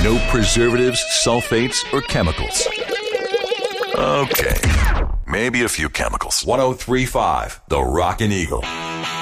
No preservatives, sulfates, or chemicals. Okay, maybe a few chemicals. 103.5, The Rockin' Eagle.